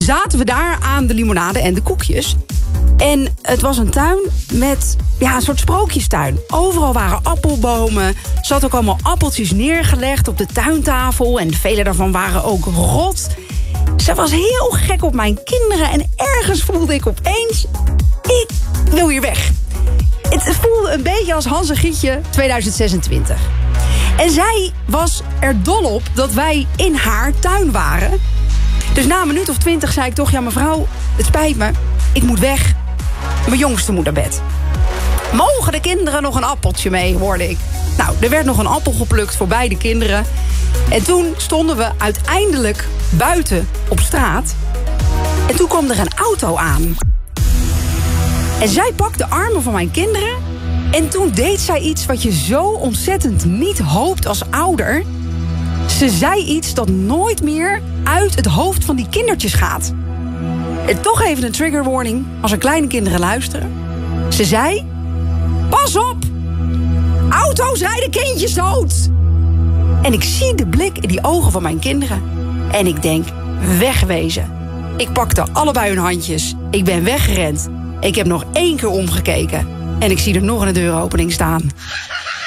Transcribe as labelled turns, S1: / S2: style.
S1: zaten we daar aan de limonade en de koekjes. En het was een tuin met een soort sprookjestuin. Overal waren appelbomen. Er zat ook allemaal appeltjes neergelegd op de tuintafel. En vele daarvan waren ook rot. Ze was heel gek op mijn kinderen. En ergens voelde ik opeens, ik wil hier weg. Het voelde een beetje als Hans en Gietje 2026. En zij was er dol op dat wij in haar tuin waren. Dus na een minuut of 20 zei ik toch, ja mevrouw, het spijt me, ik moet weg. Mijn jongste moet naar bed. Mogen de kinderen nog een appeltje mee, hoorde ik. Nou, er werd nog een appel geplukt voor beide kinderen. En toen stonden we uiteindelijk buiten op straat. En toen kwam er een auto aan. En zij pakte de armen van mijn kinderen. En toen deed zij iets wat je zo ontzettend niet hoopt als ouder. Ze zei iets dat nooit meer uit het hoofd van die kindertjes gaat. En toch even een trigger warning als er kleine kinderen luisteren. Ze zei, pas op! Auto's rijden kindjes dood! En ik zie de blik in die ogen van mijn kinderen. En ik denk, wegwezen. Ik pakte allebei hun handjes. Ik ben weggerend. Ik heb nog 1 keer omgekeken. En ik zie er nog een deuropening staan.